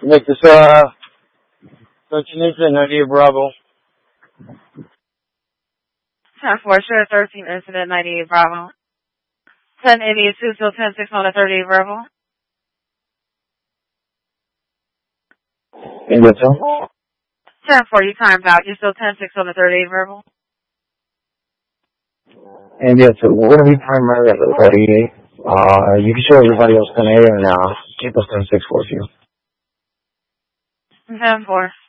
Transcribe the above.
Make this, 13 incident, 98 Bravo. 10-4, sure, 13 incident, 98 Bravo. 1082, still 10-6 on the 38 Bravo. India 2. 10-4, you timed out. You're still 10-6 on the 38 Verbal. India 2. We're going to be primary at the 38. You can show everybody else 10-8 and keep us 10-6 for you. 10-4.